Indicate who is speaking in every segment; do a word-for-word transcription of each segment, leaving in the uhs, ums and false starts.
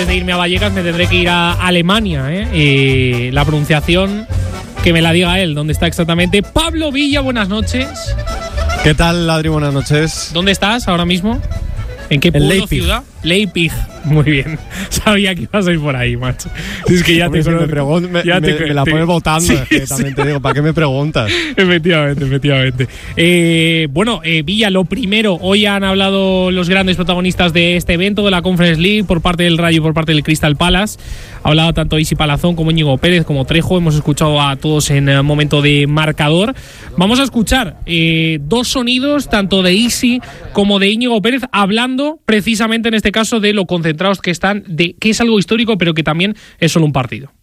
Speaker 1: de irme a Vallecas me tendré que ir a Alemania, ¿eh? Y la pronunciación que me la diga él, ¿dónde está exactamente? Pablo Villa, buenas noches.
Speaker 2: ¿Qué tal, Adri? Buenas noches.
Speaker 1: ¿Dónde estás ahora mismo? ¿En qué pueblo, Leipzig. Ciudad? Leipzig. Muy bien. Sabía que ibas a ir por ahí, macho. Si es que ya
Speaker 2: Hombre,
Speaker 1: te
Speaker 2: si me, pregun- me,
Speaker 1: ya
Speaker 2: me,
Speaker 1: te,
Speaker 2: me la
Speaker 1: te,
Speaker 2: pones votando.
Speaker 1: Sí,
Speaker 2: es que
Speaker 1: sí.
Speaker 2: También te digo, ¿para qué me preguntas?
Speaker 1: Efectivamente, efectivamente. Eh, bueno, eh, Villa, lo primero, hoy han hablado los grandes protagonistas de este evento, de la Conference League, por parte del Rayo y por parte del Crystal Palace. Ha hablado tanto Isi Palazón como Íñigo Pérez, como Trejo. Hemos escuchado a todos en eh, momento de marcador. Vamos a escuchar eh, dos sonidos, tanto de Isi como de Íñigo Pérez, hablando precisamente en este caso de lo concentrados que están, de que es algo histórico, pero que también es solo un partido.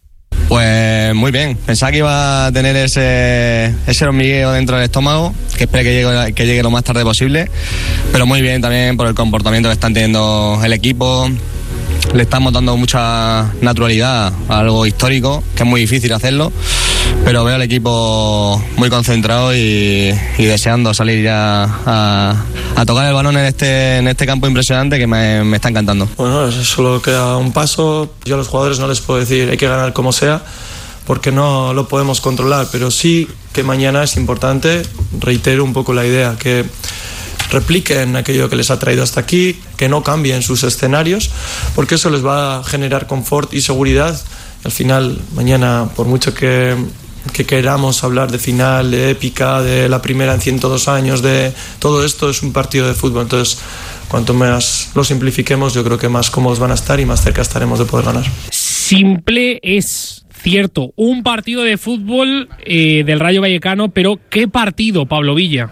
Speaker 3: Pues muy bien, pensaba que iba a tener ese, ese hormigueo dentro del estómago, que espero que llegue, que llegue lo más tarde posible, pero muy bien también por el comportamiento que están teniendo el equipo. Le estamos dando mucha naturalidad a algo histórico, que es muy difícil hacerlo, pero veo al equipo muy concentrado y, y deseando salir ya a, a tocar el balón en este, en este campo impresionante que me, me está encantando.
Speaker 4: Bueno, solo queda un paso. Yo a los jugadores no les puedo decir hay que ganar como sea, porque no lo podemos controlar, pero sí que mañana es importante, reitero un poco la idea, que repliquen aquello que les ha traído hasta aquí, que no cambien sus escenarios, porque eso les va a generar confort y seguridad. Al final, mañana, por mucho que, que queramos hablar de final, de épica, de la primera en ciento dos años, de todo esto, es un partido de fútbol. Entonces, cuanto más lo simplifiquemos, yo creo que más cómodos van a estar y más cerca estaremos de poder ganar.
Speaker 1: Simple es cierto, un partido de fútbol eh, del Rayo Vallecano, pero ¿qué partido, Pablo Villa?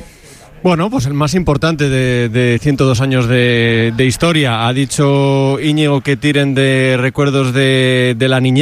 Speaker 2: Bueno, pues el más importante de, de ciento dos años de, de historia. Ha dicho Íñigo que tiren de recuerdos de, de la niñez.